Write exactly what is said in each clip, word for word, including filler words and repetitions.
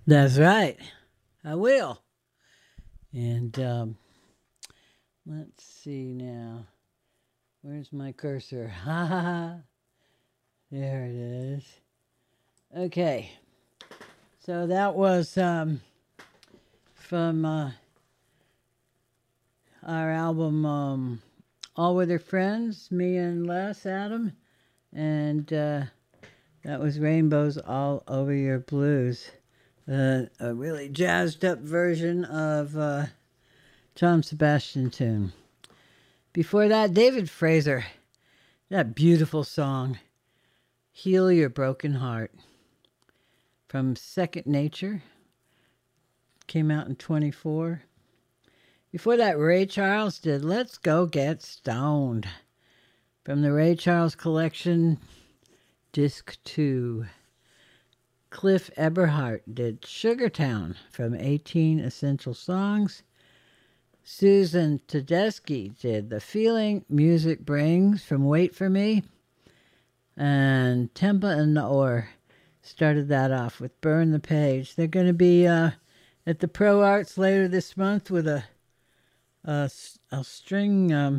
That's right. I will. And um, let's see now. Where's my cursor? Ha ha ha. There it is. Okay. So that was um, from uh, our album um, All With Her Friends, me and Les Adam. And uh, that was Rainbows All Over Your Blues. Uh, a really jazzed up version of uh, John Sebastian tune. Before that, David Fraser. That beautiful song, Heal Your Broken Heart, from Second Nature. Came out in twenty-four. Before that, Ray Charles did Let's Go Get Stoned, from the Ray Charles Collection, Disc two. Cliff Eberhardt did Sugartown from eighteen Essential Songs. Susan Tedeschi did The Feeling Music Brings from Wait For Me. And Tempa and Naor started that off with Burn the Page. They're going to be uh, at the Pro Arts later this month with a, a, a string, um,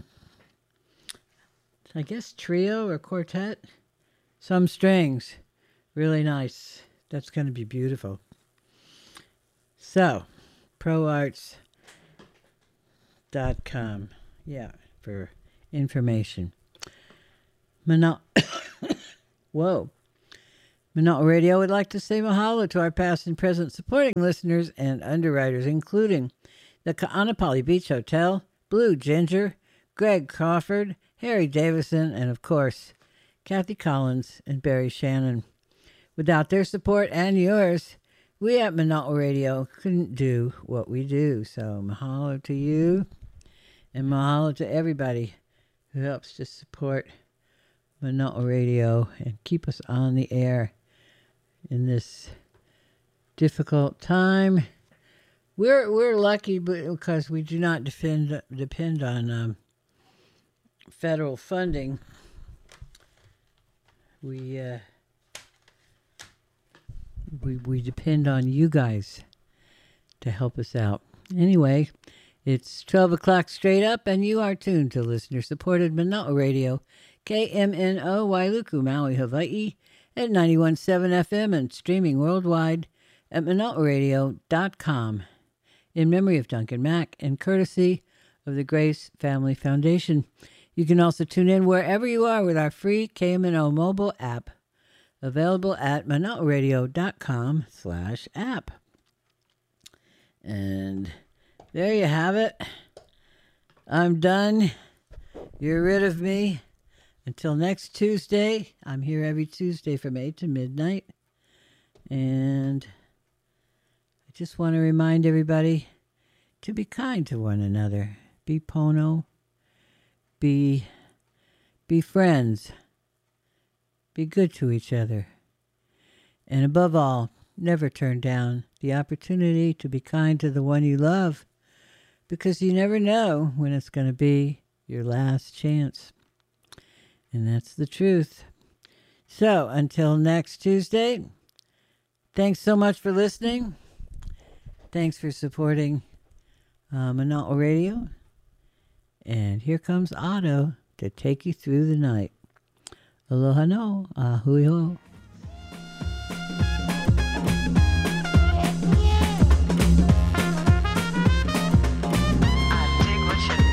I guess, trio or quartet. Some strings. Really nice. That's going to be beautiful. So, pro arts dot com. Yeah, for information. Mono- Whoa. Monotl Radio would like to say mahalo to our past and present supporting listeners and underwriters, including the Ka'anapali Beach Hotel, Blue Ginger, Greg Crawford, Harry Davison, and of course, Kathy Collins and Barry Shannon. Without their support and yours, we at Monotl Radio couldn't do what we do. So mahalo to you and mahalo to everybody who helps to support Monotl Radio and keep us on the air in this difficult time. We're we're lucky because we do not depend depend on um, federal funding. We uh, we we depend on you guys to help us out. Anyway, it's twelve o'clock straight up, and you are tuned to listener-supported Monotl Radio, K M N O Wailuku, Maui, Hawaii, at ninety-one point seven F M and streaming worldwide at monotl radio dot com. In memory of Duncan Mack and courtesy of the Grace Family Foundation. You can also tune in wherever you are with our free K M N O mobile app, available at monotl radio dot com slash app. And there you have it. I'm done. You're rid of me. Until next Tuesday, I'm here every Tuesday from eight to midnight. And I just want to remind everybody to be kind to one another. Be Pono. Be, be friends. Be good to each other. And above all, never turn down the opportunity to be kind to the one you love, because you never know when it's going to be your last chance. And that's the truth. So, until next Tuesday, thanks so much for listening. Thanks for supporting uh, Monotl Radio. And here comes Otto to take you through the night. Aloha no, ahui ho.